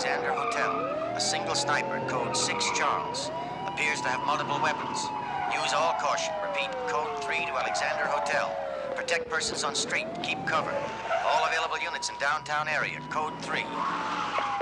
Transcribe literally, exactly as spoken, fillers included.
Alexander Hotel. A single sniper, code six Charles. Appears to have multiple weapons. Use all caution. Repeat, code three to Alexander Hotel. Protect persons on street. Keep cover. All available units in downtown area, code three.